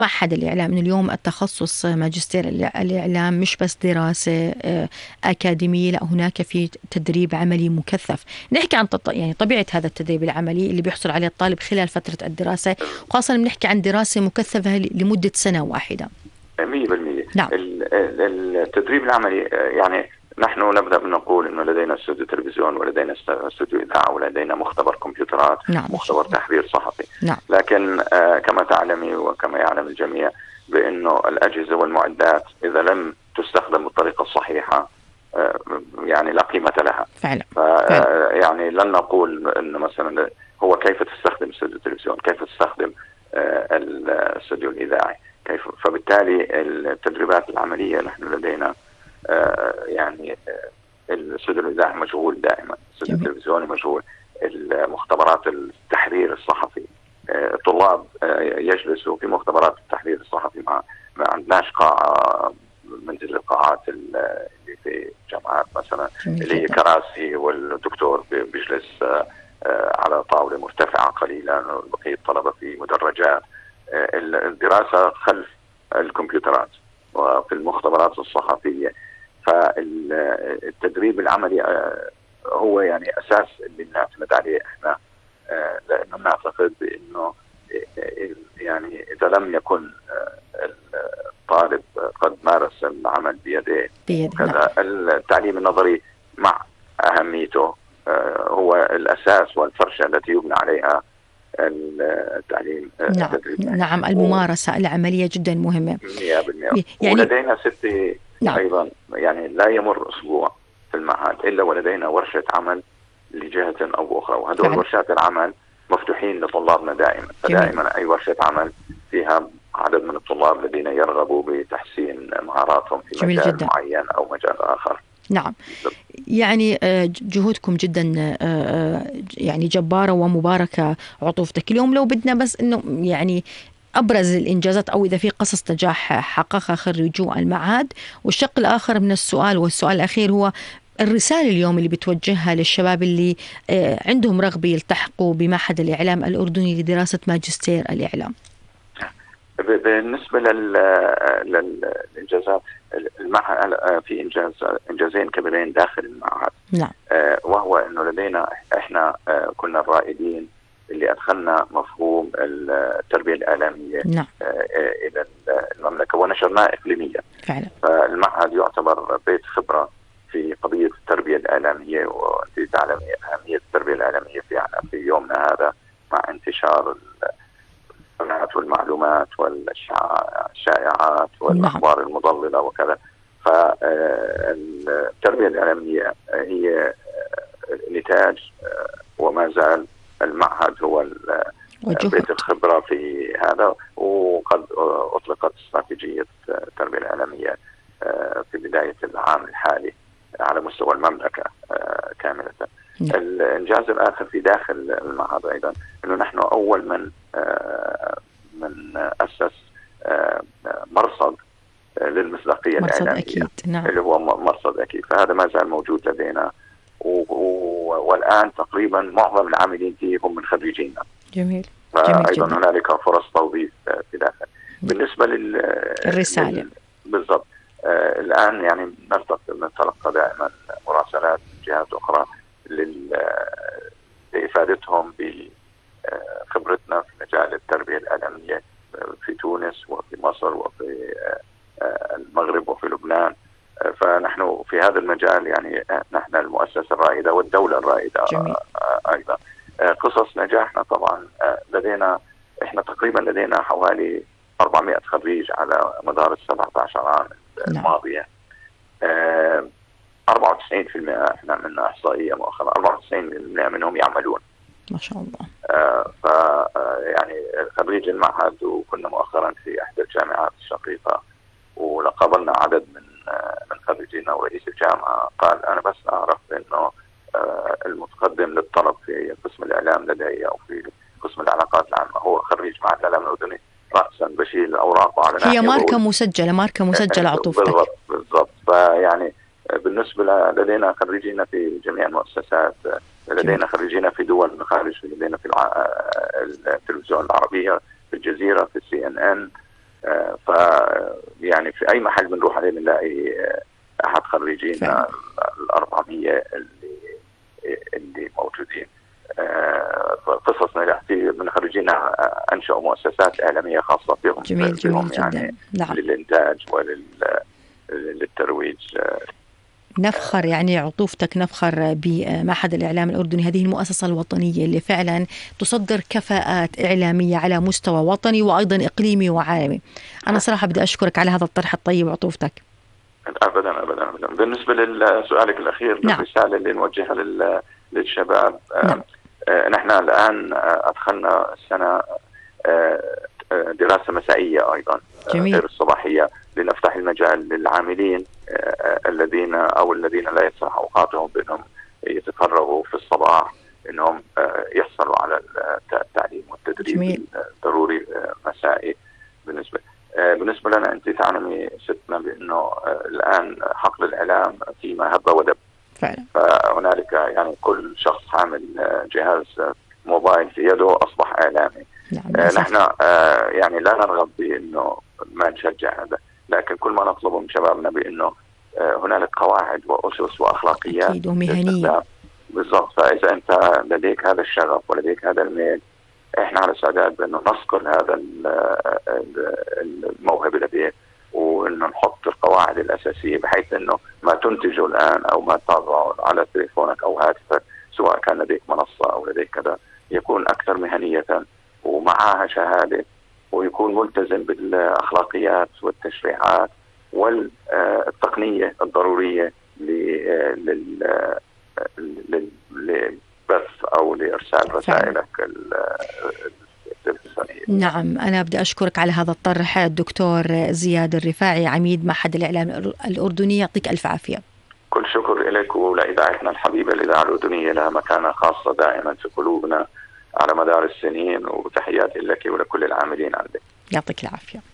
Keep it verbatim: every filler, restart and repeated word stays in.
معهد الإعلام، إنه اليوم التخصص ماجستير الإعلام مش بس دراسة أكاديمية، لا هناك في تدريب عملي مكثف. نحكي عن يعني طبيعة هذا التدريب العملي اللي بيحصل عليه الطالب خلال فترة الدراسة، وخاصة بنحكي عن دراسة مكثفة لمدة سنة واحدة. مية بالمية. نعم. التدريب العملي يعني نحن نبدأ بنقول إنه لدينا استوديو تلفزيون ولدينا استوديو إذاعة ولدينا مختبر كمبيوترات، نعم. مختبر تحرير صحفي. نعم. لكن آه كما تعلمي وكما يعلم الجميع بأنه الأجهزة والمعدات إذا لم تستخدم بالطريقة الصحيحة آه يعني لا قيمة لها فعلا. فعلا. يعني لن نقول إنه مثلا هو كيف تستخدم استوديو التلفزيون، كيف تستخدم آه الاستوديو الإذاعي، كيف. فبالتالي التدريبات العملية نحن لدينا آه يعني آه الاستوديو الإذاعي مشغول دائما، الاستوديو التلفزيوني مشغول، المختبرات التحرير الصحفي آه طلاب آه يجلسوا في مختبرات التحرير الصحفي، ما ما عندناش قاعة من تلك القاعات اللي في جامعات مثلا اللي هي كراسي والدكتور بيجلس آه آه على طاولة مرتفعة قليلا وبقية الطلبة في مدرجات. آه الدراسة خلف الكمبيوترات وفي المختبرات الصحفية. فالتدريب العملي هو يعني أساس اللي نعتمد عليه إحنا، لأنه نعتقد بأنه يعني إذا لم يكن الطالب قد مارس العمل بيده كذا، التعليم النظري مع أهميته هو الأساس والفرشة التي يبنى عليها التعليم. نعم. نعم. الممارسة العملية جدا مهمة. مية بالمية. يعني ولدينا ستي نعم. أيضا يعني لا يمر أسبوع في المعهد إلا ولدينا ورشة عمل لجهة أو أخرى، وهذول ورشات العمل مفتوحين لطلابنا دائما. فدائما أي ورشة عمل فيها عدد من الطلاب الذين يرغبوا بتحسين مهاراتهم في مجال جداً. معين أو مجال آخر. نعم. يعني جهودكم جدا يعني جبارة ومباركة عطوفتك اليوم. لو بدنا بس إنه يعني أبرز الإنجازات أو إذا في قصص نجاح حققها خريجو المعهد. والشق الآخر من السؤال والسؤال الأخير هو الرسالة اليوم اللي بتوجهها للشباب اللي عندهم رغبة يلتحقوا بمعهد الإعلام الأردني لدراسة ماجستير الإعلام. بالنسبة للإنجازات المعهد في إنجاز إنجازين كبيرين داخل المعهد. نعم. وهو إنه لدينا إحنا كنا الرائدين اللي أدخلنا مفهوم التربية الإعلامية نعم. إلى المملكة ونشرناه إقليميا. فعلا. فالمعهد يعتبر بيت خبرة في قضية التربية الإعلامية، وأنت تعلم أهمية التربية الإعلامية في في يومنا هذا مع انتشار والمعلومات والشائعات والأخبار نعم. المضللة وكذا. فالتربية الإعلامية هي نتاج وما زال المعهد هو بيت الخبرة في هذا. وقد أطلقت استراتيجية التربية الإعلامية في بداية العام الحالي على مستوى المملكة كاملة. نعم. الإنجاز الآخر في داخل المعهد أيضا أنه نحن أول من من أسس مرصد للمصداقية الإعلامية. أكيد. نعم. اللي هو مرصد أكيد. فهذا ما زال موجود لدينا، والآن تقريبا معظم العاملين فيه هم من خريجينا. جميل. فأيضا هنالك فرص توظيف في داخل. بالنسبة للرسالة لل... بالضبط آه الآن يعني نتلقى دائما مراسلات من جهات أخرى لإفادتهم بخبرتنا في مجال التربية الإعلامية في تونس وفي مصر وفي آه المغرب وفي لبنان. آه فنحن في هذا المجال يعني نحن المؤسسة الرائدة والدولة الرائدة. آه أيضا آه قصص نجاحنا طبعا آه لدينا إحنا تقريبا لدينا حوالي أربعمائة خريج على مدار السبعة عشر عام الماضية. آه أربعة وتسعين بالمئة احنا من احصائيه مؤخرا أربعة وتسعين بالمئة منهم يعملون ما شاء الله. آه ف يعني خريج المعهد، وكنا مؤخرا في احدى الجامعات الشقيقه ولقابلنا عدد من آه من خريجينا، ورئيس الجامعه قال انا بس اعرف انه آه المتقدم للطلب في قسم الاعلام لدي او في قسم العلاقات العامه هو خريج معهد الاعلام الاردني، راسا بشيل اوراقه على هي ماركه مسجله ماركه مسجله عطوفتك. بالضبط بالضبط. فيعني بالنسبة لدينا خريجين في جميع المؤسسات، لدينا خريجين في دول الخارج، لدينا في التلفزيون العربية في الجزيرة في السي ان ان ف يعني في اي محل بنروح عليه بنلاقي احد خريجينا ال أربعمية اللي اللي موجودين. قصص نجاح في من خريجينا انشأوا مؤسسات اعلاميه خاصه فيهم. جميل جميل جدا. يعني نعم. للانتاج وللترويج. نفخر يعني عطوفتك، نفخر بمعهد الإعلام الأردني، هذه المؤسسة الوطنية اللي فعلا تصدر كفاءات إعلامية على مستوى وطني وأيضا إقليمي وعالمي. أنا صراحة بدي أشكرك على هذا الطرح الطيب وعطوفتك. أبدا أبدا أبدا. بالنسبة لسؤالك الأخير، نعم. الرسالة اللي نوجهها للشباب. نعم. آه نحن الآن أدخلنا السنة آه دراسة مسائية أيضا، جميل. غير الصباحية، لنفتح المجال للعاملين الذين أو الذين لا يسمح أوقاتهم بأنهم يتفرغوا في الصباح، أنهم يحصلوا على التعليم والتدريب. جميل. الضروري مسائي. بالنسبة بالنسبة لنا، أنت تعلمي ستنا بأنه الآن حقل الإعلام فيما هب ودب فعلا. فهنالك يعني كل شخص حامل جهاز موبايل في يده أصبح إعلامي. نعم. نحن يعني لا نرغب بأنه ما نشجع هذا، لكن كل ما نطلبه من شبابنا بأنه هنالك قواعد وأسس وأخلاقيات. أكيد ومهنية. بالضبط. فإذا أنت لديك هذا الشغف ولديك هذا الميل، إحنا على استعداد بأنه نصقل هذا الموهبة لديك، وأنه نحط القواعد الأساسية بحيث أنه ما تنتجه الآن أو ما تضعه على تليفونك أو هاتفك، سواء كان لديك منصة أو لديك كذا، يكون أكثر مهنية ومعها شهادة، ويكون ملتزم بالأخلاقيات والتشريعات والتقنية الضرورية للبث أو لإرسال رسائلك التلفزيونية. نعم. أنا بدي أشكرك على هذا الطرح الدكتور زياد الرفاعي، عميد معهد الإعلام الأردني، يعطيك ألف عافية. كل شكر لك ولإذاعتنا الحبيبة، الإذاعة الأردنية لها مكانة خاصة دائما في قلوبنا على مدار السنين، وتحياتي لك ولكل العاملين عندك. يعطيك العافية.